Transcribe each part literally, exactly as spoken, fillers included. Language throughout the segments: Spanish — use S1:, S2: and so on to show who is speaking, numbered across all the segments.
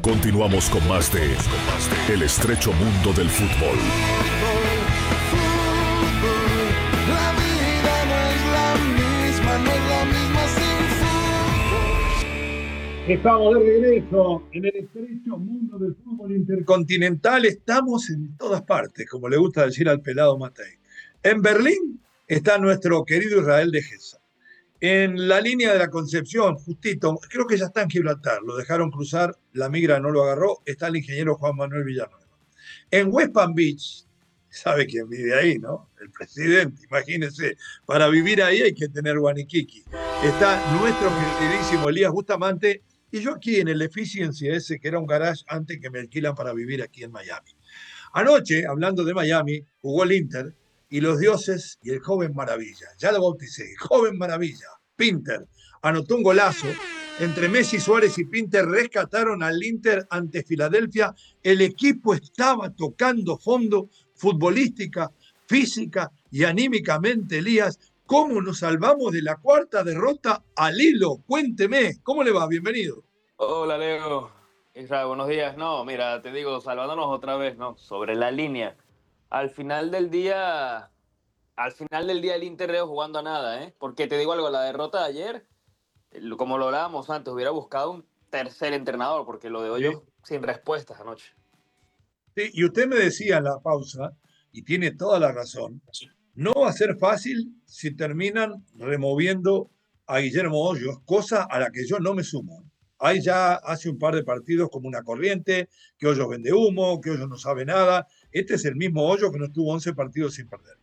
S1: Continuamos con más de El estrecho mundo del fútbol.
S2: La vida no es la misma, no es la misma sin fútbol.
S3: Estamos de regreso en el estrecho mundo del fútbol intercontinental. Estamos en todas partes, como le gusta decir al pelado Matei. En Berlín está nuestro querido Israel de Gesa. En la línea de la Concepción, justito, creo que ya está en Gibraltar, lo dejaron cruzar, la migra no lo agarró, está el ingeniero Juan Manuel Villanueva. En West Palm Beach, ¿sabe quién vive ahí, no? El presidente, imagínense, para vivir ahí hay que tener guaniquiqui. Está nuestro queridísimo Elías Bustamante y yo aquí en el Efficiency ese, que era un garage antes que me alquilan para vivir aquí en Miami. Anoche, hablando de Miami, jugó el Inter, y los dioses y el joven maravilla, ya lo bauticé, joven maravilla, Pinter, anotó un golazo, entre Messi, Suárez y Pinter rescataron al Inter ante Filadelfia, el equipo estaba tocando fondo futbolística, física y anímicamente, Elías, ¿cómo nos salvamos de la cuarta derrota al hilo? Cuénteme, ¿cómo le va? Bienvenido.
S4: Hola, Leo. Israel, buenos días. No, mira, te digo, salvándonos otra vez, ¿no? Sobre la línea. Al final del día, al final del día el Inter Leo jugando a nada, ¿eh? Porque te digo algo, la derrota de ayer, como lo hablábamos antes, hubiera buscado un tercer entrenador, porque lo de hoy sí. Sin respuestas anoche.
S3: Sí, y usted me decía en la pausa, y tiene toda la razón, no va a ser fácil si terminan removiendo a Guillermo Hoyos, cosa a la que yo no me sumo. Hay ya hace un par de partidos como una corriente, que Hoyos vende humo, que Hoyos no sabe nada. Este es el mismo Hoyos que no estuvo once partidos sin perder.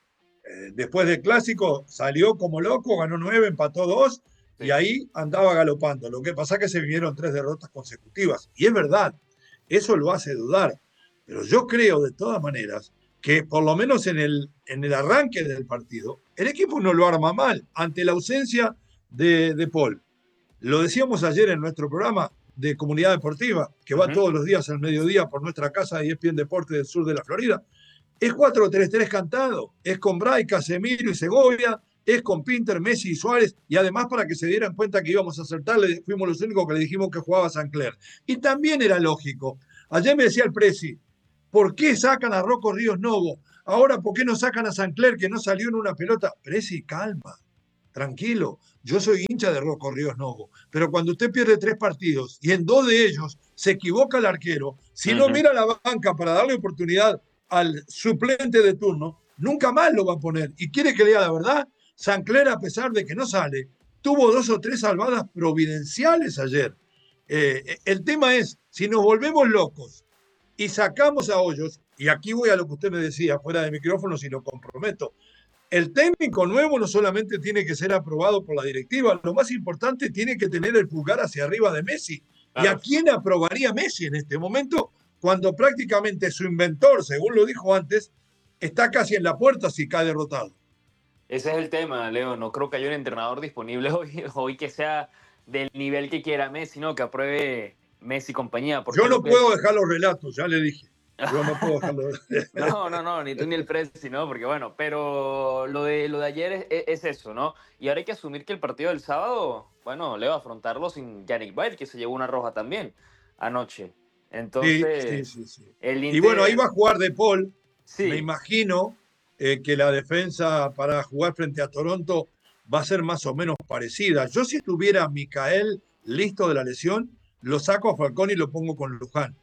S3: Eh, después del Clásico salió como loco, ganó nueve, empató dos, sí. Y ahí andaba galopando. Lo que pasa es que se vinieron tres derrotas consecutivas. Y es verdad, eso lo hace dudar. Pero yo creo de todas maneras que por lo menos en el, en el arranque del partido, el equipo no lo arma mal ante la ausencia de, de Paul. Lo decíamos ayer en nuestro programa de Comunidad Deportiva, que va uh-huh. todos los días al mediodía por nuestra casa de E S P N Deporte del sur de la Florida. Es cuatro tres tres cantado, es con Bray, Casemiro y Segovia, es con Pinter, Messi y Suárez, y además para que se dieran cuenta que íbamos a acertar, fuimos los únicos que le dijimos que jugaba Sancler. Y también era lógico. Ayer me decía el Presi, ¿por qué sacan a Rocco Ríos Novo? Ahora, ¿por qué no sacan a Sancler que no salió en una pelota? Presi, calma. Tranquilo, yo soy hincha de Rocco Ríos Novo, pero cuando usted pierde tres partidos y en dos de ellos se equivoca el arquero, si uh-huh. no mira la banca para darle oportunidad al suplente de turno, nunca más lo va a poner. Y quiere que lea la verdad, Sancler, a pesar de que no sale, tuvo dos o tres salvadas providenciales ayer. Eh, el tema es, si nos volvemos locos y sacamos a Hoyos, y aquí voy a lo que usted me decía, fuera de micrófono, si lo comprometo, el técnico nuevo no solamente tiene que ser aprobado por la directiva, lo más importante tiene que tener el pulgar hacia arriba de Messi. Claro. ¿Y a quién aprobaría Messi en este momento? Cuando prácticamente su inventor, según lo dijo antes, está casi en la puerta si cae derrotado.
S4: Ese es el tema, Leo. No creo que haya un entrenador disponible hoy, hoy que sea del nivel que quiera Messi, ¿no? Que apruebe Messi y compañía.
S3: Yo no
S4: que...
S3: puedo dejar los relatos, ya le dije. Yo no puedo dejarlo.
S4: No, no, no, ni tú ni el Presi, ¿no? Porque bueno, pero lo de, lo de ayer es, es eso, ¿no? Y ahora hay que asumir que el partido del sábado, bueno, le va a afrontarlo sin Yannick Bail, que se llevó una roja también anoche. Entonces,
S3: sí, sí, sí, sí.
S4: El Inter...
S3: Y bueno, ahí va a jugar De Paul.
S4: Sí.
S3: Me imagino eh, que la defensa para jugar frente a Toronto va a ser más o menos parecida. Yo si estuviera Micael listo de la lesión, lo saco a Falcón y lo pongo con Luján.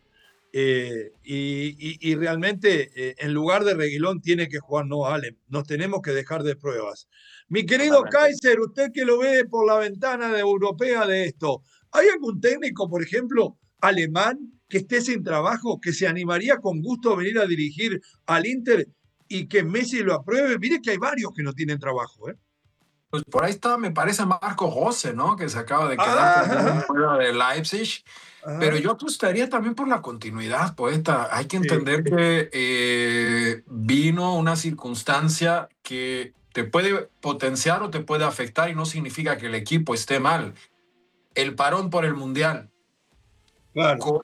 S3: Eh, y, y, y realmente eh, en lugar de Reguilón tiene que jugar Noah Allen. Nos tenemos que dejar de pruebas. Mi querido Kaiser, usted que lo ve por la ventana de europea de esto, ¿hay algún técnico, por ejemplo, alemán que esté sin trabajo, que se animaría con gusto a venir a dirigir al Inter y que Messi lo apruebe? Mire que hay varios que no tienen trabajo, ¿eh?
S5: Pues por ahí está, me parece, Marco Rose, ¿no? Que se acaba de quedar
S3: ah,
S5: fuera de Leipzig.
S3: Ajá.
S5: Pero yo apostaría también por la continuidad, poeta. Hay que entender sí. que eh, vino una circunstancia que te puede potenciar o te puede afectar y no significa que el equipo esté mal. El parón por el Mundial.
S3: Claro. Con,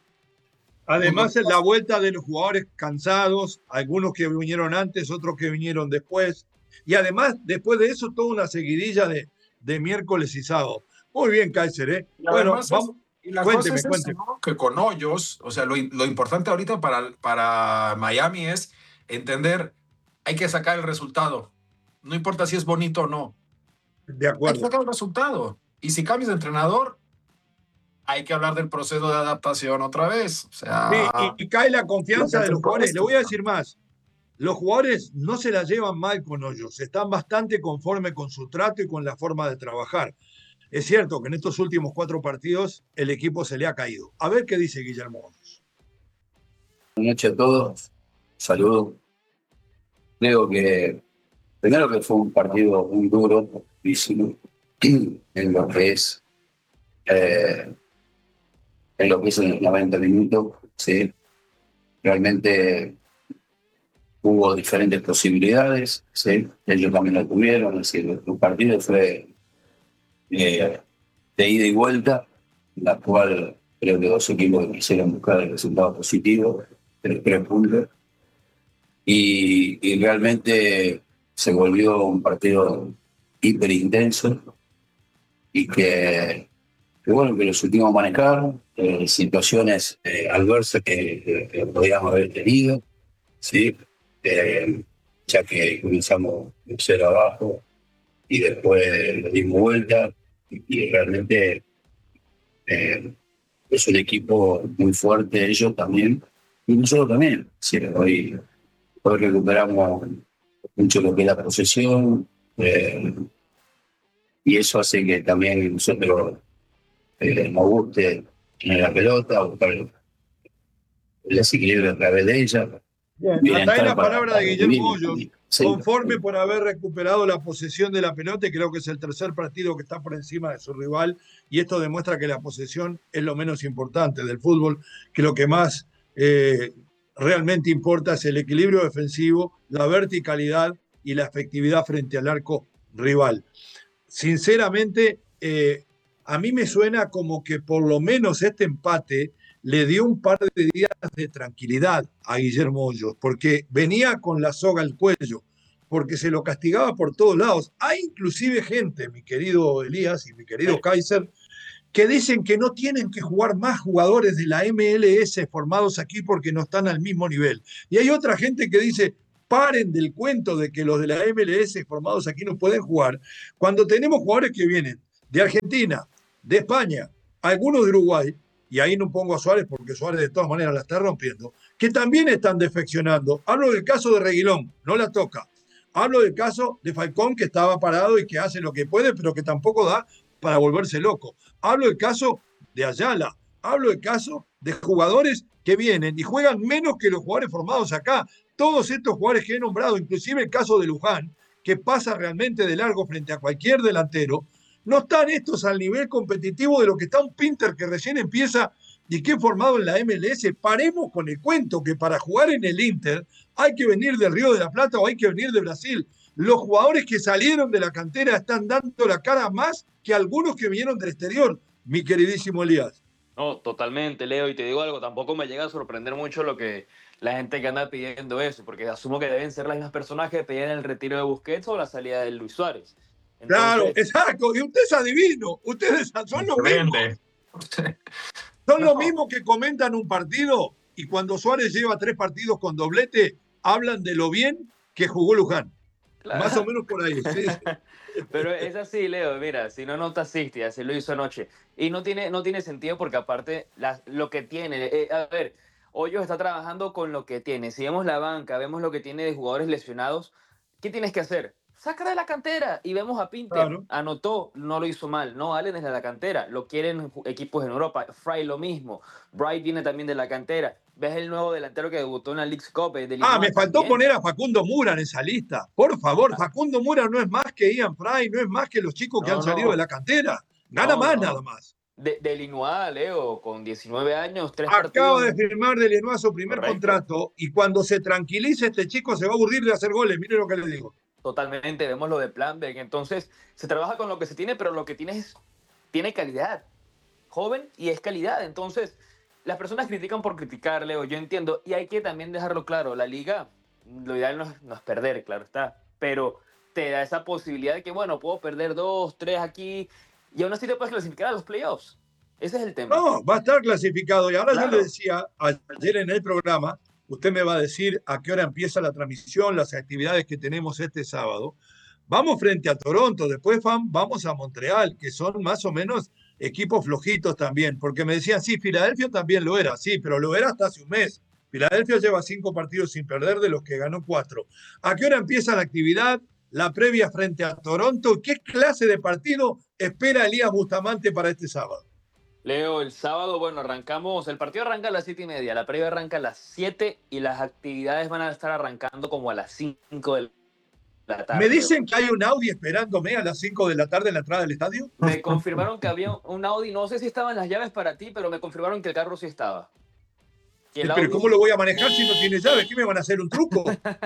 S3: Además, la vuelta de los jugadores cansados, algunos que vinieron antes, otros que vinieron después. Y además, después de eso, toda una seguidilla de, de miércoles y sábado. Muy bien, Kaiser, ¿eh?
S5: Y
S3: bueno,
S5: además
S3: vamos.
S5: Es... Y la
S3: Cuénteme,
S5: cosa es eso,
S3: cuénteme.
S5: ¿no? Que con Hoyos, o sea, lo, lo importante ahorita para, para Miami es entender, hay que sacar el resultado. No importa si es bonito o no.
S3: De
S5: Hay que
S3: acuerdo.
S5: sacar el resultado. Y si cambias de entrenador, hay que hablar del proceso de adaptación otra vez. O sea,
S3: Sí, y, y cae la
S5: lo que
S3: confianza de
S5: hace
S3: los jugadores. Le
S5: esto.
S3: voy a decir más. Los jugadores no se la llevan mal con Hoyos, están bastante conformes con su trato y con la forma de trabajar. Es cierto que en estos últimos cuatro partidos el equipo se le ha caído. A ver qué dice Guillermo Hoyos.
S6: Buenas noches a todos. Saludos. Creo que primero que fue un partido muy duro, difícil, en lo que es eh, en lo que es en los noventa minutos, ¿sí? Realmente hubo diferentes posibilidades, ¿sí? Ellos también lo tuvieron, es decir, el partido fue eh, de ida y vuelta, en la cual creo que dos equipos quisieron buscar el resultado positivo, tres, tres puntos, y, y realmente se volvió un partido hiper intenso y que, que bueno, que lo supimos manejar, eh, situaciones eh, adversas que, que, que podíamos haber tenido, ¿sí? Eh, ya que comenzamos de cero abajo y después le dimos vuelta y, y realmente eh, es un equipo muy fuerte, ellos también y nosotros también. Sí, hoy, hoy recuperamos mucho lo que es la posesión eh, y eso hace que también nosotros eh, nos guste tener la pelota, buscar el desequilibrio a través de ella.
S3: Bien, hasta ahí la
S6: para,
S3: palabra
S6: para
S3: de Guillermo
S6: vivir.
S3: Hoyos,
S6: Sí.
S3: conforme por haber recuperado la posesión de la pelota, y creo que es el tercer partido que está por encima de su rival, y esto demuestra que la posesión es lo menos importante del fútbol, que lo que más eh, realmente importa es el equilibrio defensivo, la verticalidad y la efectividad frente al arco rival. Sinceramente, eh, a mí me suena como que por lo menos este empate le dio un par de días de tranquilidad a Guillermo Hoyos, porque venía con la soga al cuello, porque se lo castigaba por todos lados. Hay inclusive gente, mi querido Elías y mi querido Kaiser, que dicen que no tienen que jugar más jugadores de la M L S formados aquí porque no están al mismo nivel. Y hay otra gente que dice, paren del cuento de que los de la M L S formados aquí no pueden jugar, cuando tenemos jugadores que vienen de Argentina, de España, algunos de Uruguay, y ahí no pongo a Suárez porque Suárez de todas maneras la está rompiendo, que también están defeccionando. Hablo del caso de Reguilón, no la toca. Hablo del caso de Falcón, que estaba parado y que hace lo que puede, pero que tampoco da para volverse loco. Hablo del caso de Ayala. Hablo del caso de jugadores que vienen y juegan menos que los jugadores formados acá. Todos estos jugadores que he nombrado, inclusive el caso de Luján, que pasa realmente de largo frente a cualquier delantero, no están estos al nivel competitivo de lo que está un Pinter que recién empieza y que es formado en la M L S. Paremos con el cuento que para jugar en el Inter hay que venir del Río de la Plata o hay que venir de Brasil. Los jugadores que salieron de la cantera están dando la cara más que algunos que vinieron del exterior, mi queridísimo Elías.
S4: No, totalmente, Leo, y te digo algo, tampoco me llega a sorprender mucho lo que la gente que anda pidiendo eso, porque asumo que deben ser las mismas personas que pedían el retiro de Busquets o la salida de Luis Suárez. Entonces,
S3: claro, exacto, y usted es adivino, ustedes son los mismos. Son no. los mismos que comentan un partido y cuando Suárez lleva tres partidos con doblete, hablan de lo bien que jugó Luján. Claro. Más o menos por ahí. Sí.
S4: Pero es así, Leo, mira, si no, no te asiste, así lo hizo anoche. Y no tiene, no tiene sentido porque aparte la, lo que tiene, eh, a ver, Hoyos está trabajando con lo que tiene. Si vemos la banca, vemos lo que tiene de jugadores lesionados, ¿qué tienes que hacer? Saca de la cantera y vemos a Pinter, claro. Anotó, no lo hizo mal, no, Allen es de la cantera, lo quieren equipos en Europa, Fry lo mismo, Bright viene también de la cantera, ves el nuevo delantero que debutó en la Leagues Cup. De
S3: ah, me faltó también poner a Facundo Mura en esa lista, por favor, ah. Facundo Mura no es más que Ian Fry, no es más que los chicos que no, han salido no. de la cantera, gana no, más no. nada más.
S4: De, de Linois, Leo, con diecinueve años, tres
S3: Acaba
S4: partidos.
S3: de firmar de Linois su primer Correcto. contrato y cuando se tranquilice este chico se va a aburrir de hacer goles, mire lo que le digo.
S4: Totalmente, vemos lo de Planberg. Entonces, se trabaja con lo que se tiene, pero lo que tiene es, tiene calidad. Joven y es calidad. Entonces, las personas critican por criticar, Leo, yo entiendo. Y hay que también dejarlo claro, la liga, lo ideal no es, no es perder, claro está. Pero te da esa posibilidad de que, bueno, puedo perder dos, tres aquí, y aún así te puedes clasificar a los playoffs. Ese es el tema.
S3: No, va a estar clasificado. Y ahora
S4: Claro.
S3: yo le decía ayer en el programa, usted me va a decir a qué hora empieza la transmisión, las actividades que tenemos este sábado. Vamos frente a Toronto, después vamos a Montreal, que son más o menos equipos flojitos también, porque me decían, sí, Filadelfia también lo era, sí, pero lo era hasta hace un mes. Filadelfia lleva cinco partidos sin perder, de los que ganó cuatro. ¿A qué hora empieza la actividad? La previa frente a Toronto. ¿Qué clase de partido espera Elías Bustamante para este sábado?
S4: Leo, el sábado, bueno, arrancamos, el partido arranca a las siete y media, la previa arranca a las siete y las actividades van a estar arrancando como a las cinco de la tarde.
S3: ¿Me dicen que hay un Audi esperándome a las cinco de la tarde en la entrada del estadio?
S4: Me confirmaron que había un Audi, no sé si estaban las llaves para ti, pero me confirmaron que el carro sí estaba. Y el
S3: Pero
S4: Audi-
S3: ¿cómo lo voy a manejar si no tiene llaves? ¿Qué me van a hacer, un truco?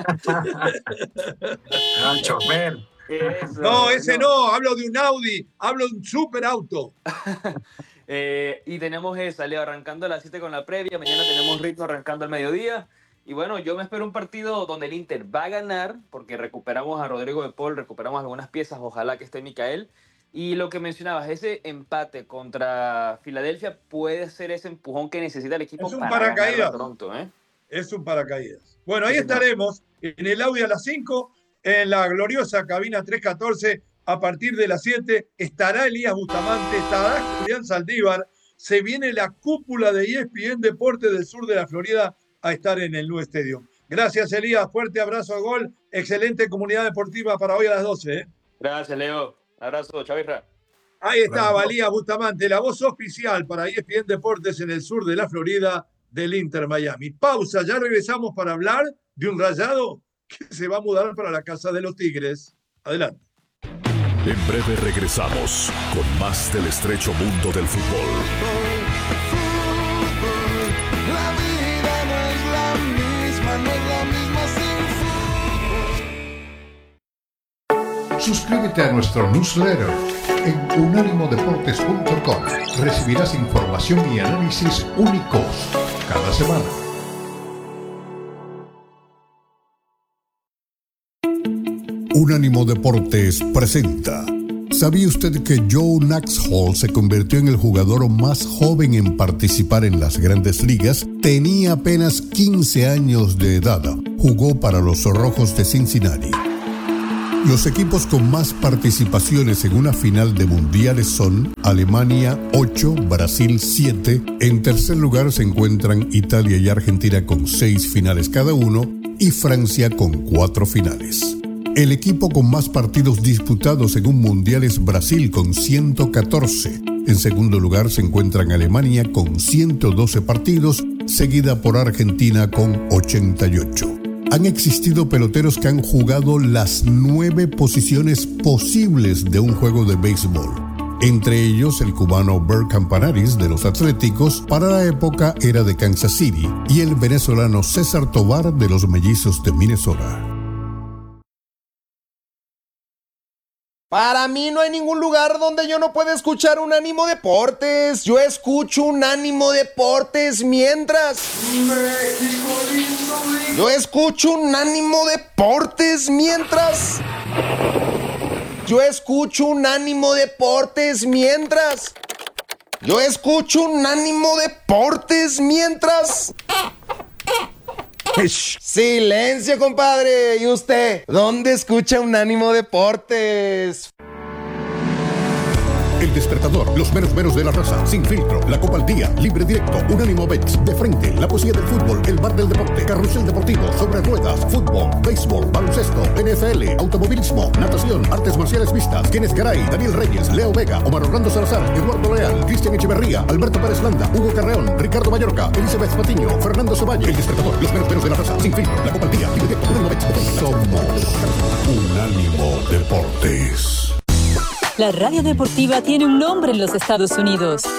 S5: Gran chofer.
S4: Eso,
S3: No, ese no, hablo de un Audi, hablo de un super auto.
S4: Eh, y tenemos esa, Leo, arrancando a las siete con la previa. Mañana tenemos ritmo arrancando al mediodía. Y bueno, yo me espero un partido donde el Inter va a ganar, porque recuperamos a Rodrigo de Paul, recuperamos algunas piezas, ojalá que esté Micael. Y lo que mencionabas, ese empate contra Filadelfia puede ser ese empujón que necesita el equipo
S3: Es un
S4: para
S3: paracaídas.
S4: ganar a Toronto, ¿eh?
S3: Es un paracaídas. Bueno, ahí
S4: Sí, señor.
S3: estaremos en el Audi a las cinco, en la gloriosa cabina trescientos catorce. A partir de las siete estará Elías Bustamante, estará Julián Saldívar. Se viene la cúpula de E S P N Deportes del sur de la Florida a estar en el New Stadium. Gracias, Elías. Fuerte abrazo a Gol. Excelente comunidad deportiva para hoy a las doce. ¿eh?
S4: Gracias, Leo. Abrazo, Chavirra.
S3: Ahí estaba Elías Bustamante, la voz oficial para E S P N Deportes en el sur de la Florida del Inter Miami. Pausa, ya regresamos para hablar de un Rayado que se va a mudar para la casa de los Tigres. Adelante.
S1: En breve regresamos con más del estrecho mundo del fútbol.
S2: La vida no es la misma, no es la misma sin fútbol.
S7: Suscríbete a nuestro newsletter en unánimo deportes punto com. Recibirás información y análisis únicos cada semana.
S8: Unánimo Deportes presenta. ¿Sabía usted que Joe Naxhall se convirtió en el jugador más joven en participar en las Grandes Ligas? Tenía apenas quince años de edad. Jugó para los Rojos de Cincinnati. Los equipos con más participaciones en una final de mundiales son Alemania ocho, Brasil siete. En tercer lugar se encuentran Italia y Argentina con seis finales cada uno y Francia con cuatro finales. El equipo con más partidos disputados en un mundial es Brasil con ciento catorce. En segundo lugar se encuentran Alemania con ciento doce partidos, seguida por Argentina con ochenta y ocho. Han existido peloteros que han jugado las nueve posiciones posibles de un juego de béisbol. Entre ellos el cubano Bert Campanaris de los Atléticos, para la época era de Kansas City, y el venezolano César Tovar de los Mellizos de Minnesota.
S9: Para mí no hay ningún lugar donde yo no pueda escuchar Unánimo Deportes. Yo escucho Unánimo Deportes mientras... México lindo. Yo escucho Unánimo Deportes mientras... Yo escucho Unánimo Deportes mientras... Yo escucho Unánimo Deportes mientras... Silencio, compadre. ¿Y usted? ¿Dónde escucha Unánimo Deportes?
S8: El Despertador, los meros meros de la raza, Sin Filtro, La Copa al Día, Libre Directo, Unánimo Bets, De Frente, La Poesía del Fútbol, El Bar del Deporte, Carrusel Deportivo, Sobre Ruedas, Fútbol, Béisbol, Baloncesto, N F L, Automovilismo, Natación, Artes Marciales Mixtas, Kenneth Garay, Daniel Reyes, Leo Vega, Omar Orlando Salazar, Eduardo Leal, Cristian Echeverría, Alberto Pérez Landa, Hugo Carreón, Ricardo Mallorca, Elizabeth Patiño, Fernando Ceballos. El Despertador, los meros meros de la raza, Sin Filtro, La Copa al Día, Libre Directo, Unánimo Bets, De Frente. Somos Unánimo Deportes.
S10: La radio deportiva tiene un nombre en los Estados Unidos.